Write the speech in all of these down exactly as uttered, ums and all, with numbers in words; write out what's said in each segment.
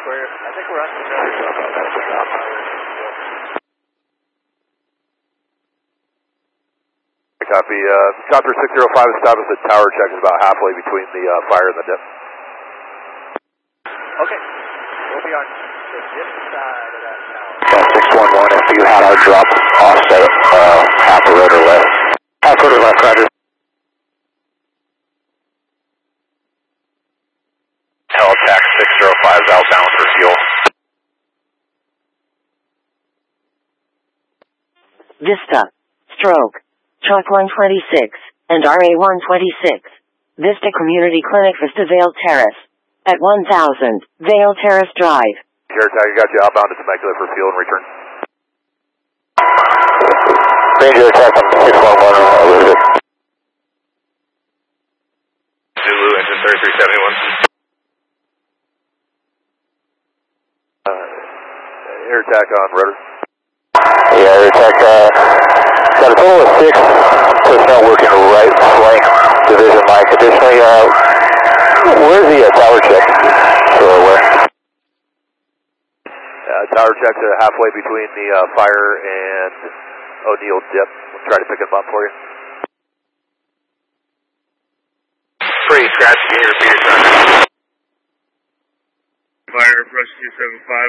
We're, I think we're unfamiliar with that. That's the top power. Copy. Uh, Copter six zero five established that tower check is about halfway between the uh, fire and the dip. Okay. We'll be on the dip side of that tower. six one one, if you had our drop offset uh, half a rotor left. Half rotor left, roger. Teltac six zero five is outbound for fuel. Vista, Stroke, Truck one twenty-six, and R A one twenty-six. Vista Community Clinic, Vista Vale Terrace. At one thousand, Vale Terrace Drive. Airtag, I got you outbound to Temecula for fuel and return. Ranger attack on six one one, Elizabeth. Zulu, engine thirty-three seventy-one. Uh, air attack on rotor. Yeah, air attack, uh, got a total of six personnel working right flank division Mike. Additionally, uh, where's the uh, tower check? So where? Uh, tower checks are halfway between the uh, fire and O'Neill dip. We'll try to pick them up for you. Pretty scratchy, can you repeat yourself? Fire, Rush two seven five.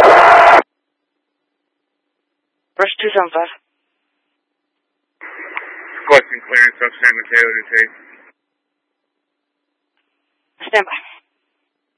Rush two seven five. Requesting clearance up San Mateo to take. Stand by.